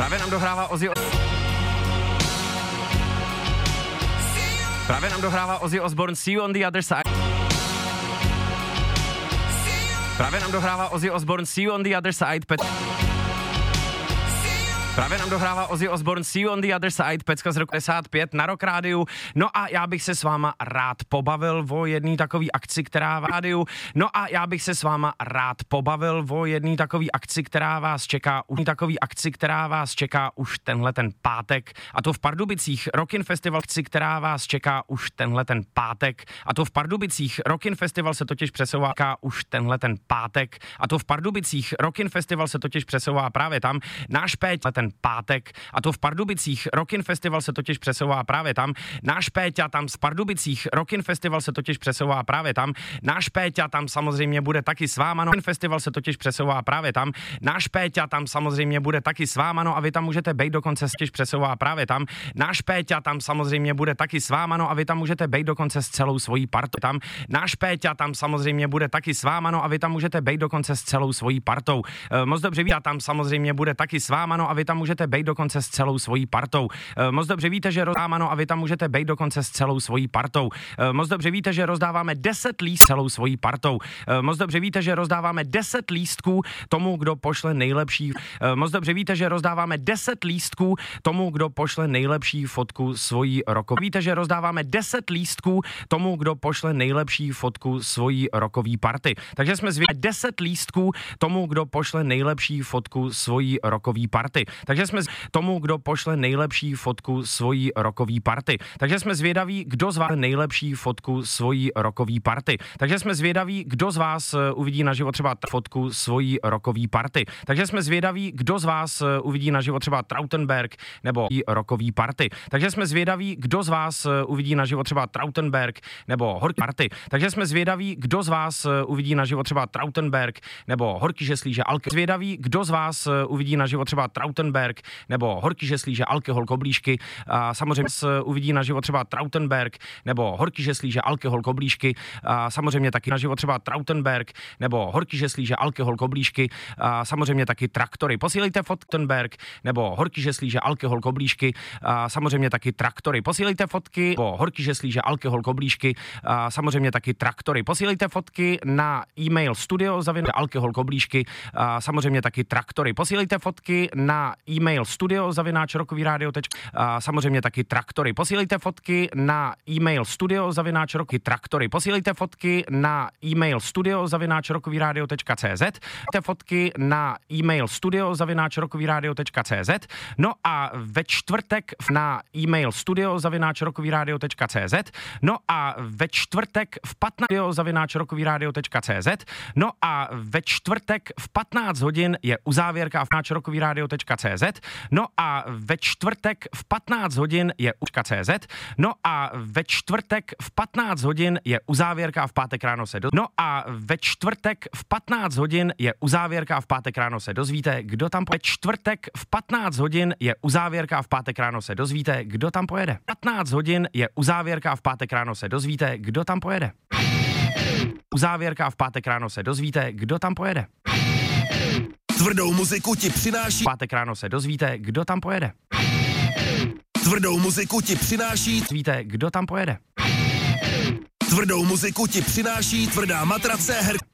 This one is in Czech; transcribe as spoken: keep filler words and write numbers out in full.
Právě nám dohrává Ozzy Právě nám dohrává Ozzy Osbourne See You on the Other Side. Právě nám dohrává Ozzy Osbourne See You on the Other Side. Pet... Právě nám dohrává Ozzy Osbourne See You on the Other Side, pecka z roku padesát pět na Rock Rádiu. No a já bych se s váma rád pobavil o jedné takové akci, která v rádiu. No a já bych se s váma rád pobavil o jedné takové akci, která vás čeká, už takový akci, která vás čeká už tenhle ten pátek. A to v Pardubicích Rockin Festival, akci, která vás čeká už tenhle ten pátek. A to v Pardubicích Rockin Festival se totiž přesouvá už tenhle ten pátek. A to v Pardubicích Rockin Festival se totiž přesouvá právě tam. Náš Péťa ten pátek. A to v Pardubicích Rockin Festival se totiž přesouvá právě tam. Náš Péťa tam z Pardubicích Rockin Festival se totiž přesouvá právě tam. Náš Péťa tam samozřejmě bude taky s váma. No, festival se totiž přesouvá právě tam. Náš Péťa tam samozřejmě bude taky s váma. No a vy tam můžete bejt dokonce s těž přesouvá právě tam. Náš Péťa tam samozřejmě bude taky s váma. No a vy tam můžete bejt dokonce s celou svojí partou. Tam náš Péťa tam samozřejmě bude taky s váma. No a vy tam můžete bejt dokonce s celou svojí partou. E, moc dobře víte, tam samozřejmě bude taky s váma. No a vy tam můžete bejt dokonce s celou svojí partou. E, moc dobře víte, že rozdáváme, no a vy tam můžete bejt dokonce s celou svojí partou. E, moc dobře víte, že rozdáváme deset lístků celou svojí partou. E, moc dobře víte, že rozdáváme deset lístků tomu, kdo pošle nejlepší. E, moc dobře víte, že rozdáváme deset lístků tomu, kdo pošle nejlepší fotku svojí rokové. Víte, že rozdáváme deset lístků tomu, kdo pošle nejlepší fotku svojí rokový party. Takže jsme zvědali deset lístků tomu, kdo pošle nejlepší fotku svojí rokový party. Takže jsme z... tomu, kdo pošle nejlepší fotku svojí rokový party. Takže jsme zvědaví, kdo z vás nejlepší fotku svojí rokový party. Takže jsme zvědaví, kdo z vás uvidí naživo třeba fotku svojí rokový party. Takže jsme zvědaví, kdo z vás uvidí naživo třeba Trautenberg nebo rokový party. Takže jsme zvědaví, kdo z vás uvidí naživo třeba Trautenberg nebo Horký party. Takže jsme zvědaví, kdo z vás uvidí naživo třeba Trautenberg nebo Horký žeslíže alky. Zvědaví, kdo z vás uvidí naživo třeba Trautenberg nebo Horký žeslíže alkohol koblížky. A samozřejmě uvidí naživo třeba Trautenberg nebo Horký žeslíže alkohol koblížky. A samozřejmě taky naživo třeba Trautenberg nebo Horký žeslíže alkohol koblížky. A samozřejmě taky traktory. Posílejte Trautenberg nebo Horký žeslíže alkohol koblížky. A samozřejmě taky traktory. Posílejte fotky nebo Horký žeslíže alkohol koblížky. A samozřejmě taky traktory. Posílejte fotky na e-mail studio zavináč alkohol koblížky. A samozřejmě taky traktory. Posílejte fotky na e-mail studio zavináč rokový rádio. A samozřejmě taky traktory. Posílejte fotky na e-mail studio zavináč rokový traktory. Posílejte fotky na e-mail studio zavináč rokový rádio tečka cé zet. Posílejte fotky na e-mail studio zavináč rokový rádio tečka cé zet. No a ve čtvrtek na e-mail studio zavináč rokový rádio tečka cé zet. No a ve čtvrtek v patnáct zavináč rokový rádio tečka cé zet. No a ve čtvrtek v patnáct hodin je uzávěrka v rokový rádio tečka cé zet. No a ve čtvrtek v patnáct hodin je u.cz. No a ve čtvrtek v patnáct hodin je uzávěrka a v pátek ráno se do... No a ve čtvrtek v patnáct hodin je uzávěrka a v pátek ráno se dozvíte, kdo tam pojede. Čtvrtek v patnáct hodin je uzávěrka a v pátek ráno se dozvíte, kdo tam pojede. patnáct hodin je uzávěrka a v pátek ráno se dozvíte, kdo tam pojede. Uzávěrka a v pátek ráno se dozvíte, kdo tam pojede. Tvrdou muziku ti přináší. V pátek ráno se dozvíte, kdo tam pojede. Tvrdou muziku ti přináší. Víte, kdo tam pojede. Tvrdou muziku ti přináší tvrdá matrace her.